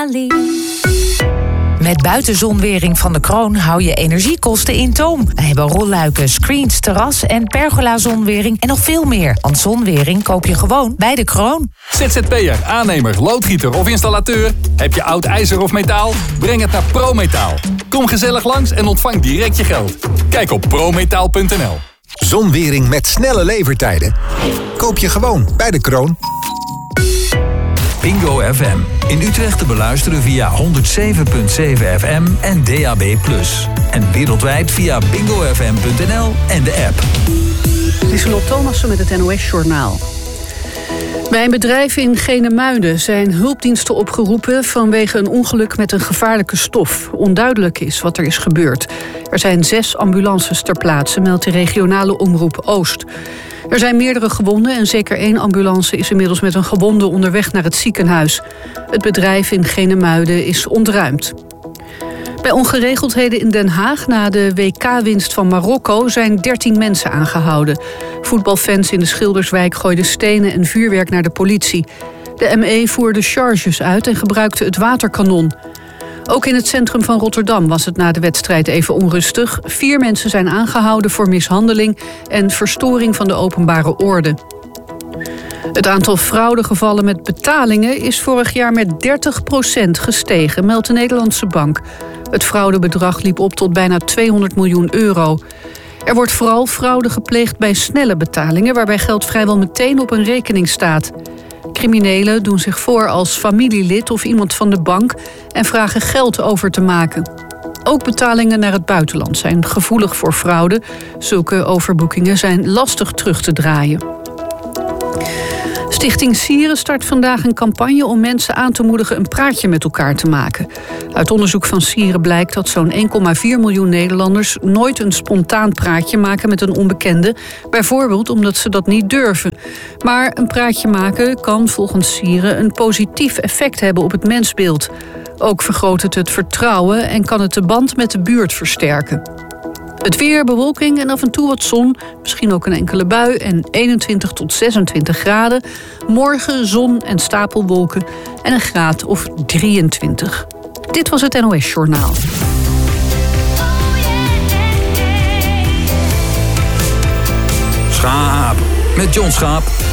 Met buitenzonwering van De Kroon hou je energiekosten in toom. We hebben rolluiken, screens, terras en pergola-zonwering en nog veel meer. Want zonwering koop je gewoon bij De Kroon. ZZP'er, aannemer, loodgieter of installateur. Heb je oud ijzer of metaal? Breng het naar ProMetaal. Kom gezellig langs en ontvang direct je geld. Kijk op prometaal.nl. Zonwering met snelle levertijden. Koop je gewoon bij De Kroon. Bingo FM. In Utrecht te beluisteren via 107.7 FM en DAB+. En wereldwijd via bingofm.nl en de app. Lieselot Thomassen met het NOS-journaal. Bij een bedrijf in Genemuiden zijn hulpdiensten opgeroepen vanwege een ongeluk met een gevaarlijke stof. Onduidelijk is wat er is gebeurd. Er zijn 6 ambulances ter plaatse, meldt de regionale omroep Oost. Er zijn meerdere gewonden en zeker 1 ambulance is inmiddels met een gewonde onderweg naar het ziekenhuis. Het bedrijf in Genemuiden is ontruimd. Bij ongeregeldheden in Den Haag na de WK-winst van Marokko zijn 13 mensen aangehouden. Voetbalfans in de Schilderswijk gooiden stenen en vuurwerk naar de politie. De ME voerde charges uit en gebruikte het waterkanon. Ook in het centrum van Rotterdam was het na de wedstrijd even onrustig. 4 mensen zijn aangehouden voor mishandeling en verstoring van de openbare orde. Het aantal fraudegevallen met betalingen is vorig jaar met 30% gestegen, meldt de Nederlandse Bank. Het fraudebedrag liep op tot bijna 200 miljoen euro. Er wordt vooral fraude gepleegd bij snelle betalingen, waarbij geld vrijwel meteen op een rekening staat. Criminelen doen zich voor als familielid of iemand van de bank en vragen geld over te maken. Ook betalingen naar het buitenland zijn gevoelig voor fraude. Zulke overboekingen zijn lastig terug te draaien. Stichting Sieren start vandaag een campagne om mensen aan te moedigen een praatje met elkaar te maken. Uit onderzoek van Sieren blijkt dat zo'n 1,4 miljoen Nederlanders nooit een spontaan praatje maken met een onbekende. Bijvoorbeeld omdat ze dat niet durven. Maar een praatje maken kan volgens Sieren een positief effect hebben op het mensbeeld. Ook vergroot het vertrouwen en kan het de band met de buurt versterken. Het weer, bewolking en af en toe wat zon. Misschien ook een enkele bui en 21 tot 26 graden. Morgen zon en stapelwolken en een graad of 23. Dit was het NOS Journaal. Schaap. Met John Schaap.